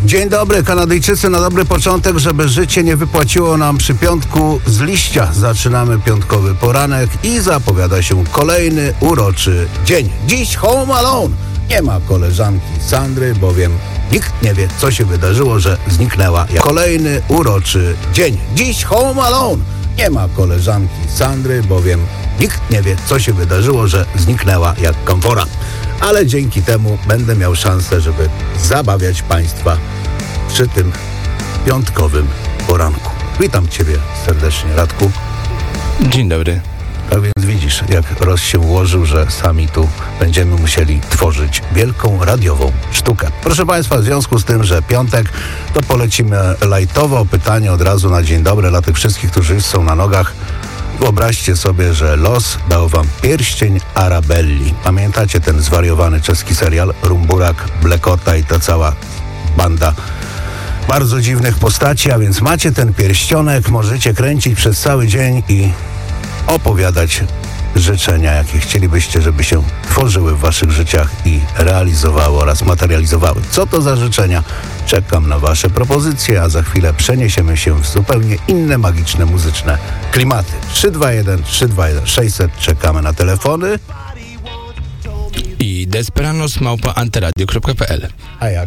Dzień dobry, Kanadyjczycy, na dobry początek, żeby życie nie wypłaciło nam przy piątku z liścia. Zaczynamy piątkowy poranek i zapowiada się kolejny uroczy dzień. Dziś Home Alone. Nie ma koleżanki Sandry, bowiem nikt nie wie, co się wydarzyło, że zniknęła. Kolejny uroczy dzień. Dziś Home Alone. Nie ma koleżanki Sandry, bowiem nikt nie wie, co się wydarzyło, że zniknęła jak kamfora. Ale dzięki temu będę miał szansę, żeby zabawiać Państwa przy tym piątkowym poranku. Witam Ciebie serdecznie, Radku. Dzień dobry. Tak więc widzisz, jak Ross się ułożył, że sami tu będziemy musieli tworzyć wielką radiową sztukę. Proszę Państwa, w związku z tym, że piątek, to polecimy lajtowo. Pytanie od razu na dzień dobry dla tych wszystkich, którzy już są na nogach. Wyobraźcie sobie, że los dał wam pierścień Arabelli. Pamiętacie ten zwariowany czeski serial? Rumburak, Blekota i ta cała banda bardzo dziwnych postaci, a więc macie ten pierścionek, możecie kręcić przez cały dzień i opowiadać życzenia, jakie chcielibyście, żeby się tworzyły w waszych życiach i realizowały oraz materializowały. Co to za życzenia? Czekam na wasze propozycje, a za chwilę przeniesiemy się w zupełnie inne magiczne muzyczne klimaty. 321 600, czekamy na telefony. I Desperanos@anteradio.pl. A jak